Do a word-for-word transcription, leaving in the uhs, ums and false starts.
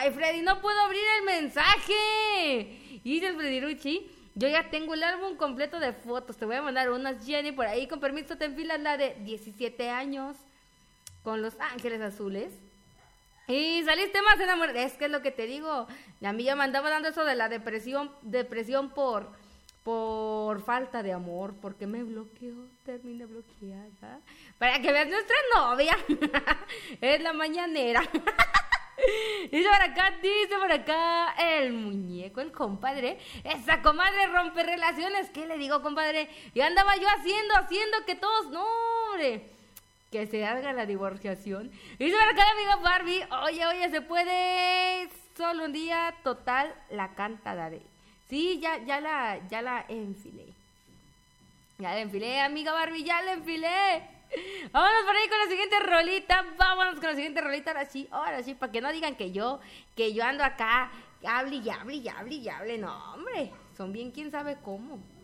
Ay, Freddy, no puedo abrir el mensaje. Y dice el Freddy Rucci, yo ya tengo el álbum completo de fotos. Te voy a mandar unas, Jenny, por ahí. Con permiso, te enfilas la de diecisiete años. Con Los Ángeles Azules. Y saliste más enamorada. Es que es lo que te digo. A mí ya me andaba dando eso de la depresión. Depresión por... Por falta de amor. Porque me bloqueó. Terminé bloqueada. Para que veas nuestra novia. Es la mañanera. Dice por acá, dice por acá el muñeco, el compadre. Esa comadre rompe relaciones. ¿Qué le digo, compadre? Y andaba yo haciendo, haciendo que todos, no, hombre, que se haga la divorciación. Dice por acá la amiga Barbie, oye, oye, se puede solo un día, total, la canta daré. Sí, ya, ya la, ya la enfilé. Ya la enfilé, amiga Barbie, ya la enfilé. Vámonos por ahí con la siguiente rolita. Vámonos con la siguiente rolita. Ahora sí, ahora sí, para que no digan que yo, que yo ando acá, hable y hable y hable y hable. No, hombre, son bien quién sabe cómo.